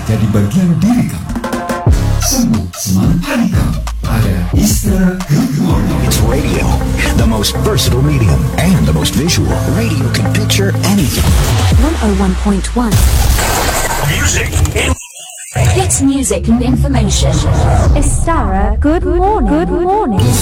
jadi bagian diri kamu. Sembuh semangat hari kamu. Ada Istana Good Morning. It's radio, the most versatile medium and the most visual. Radio can picture anything. 101.1. Music. It's music and information. Istara, good morning. Good morning.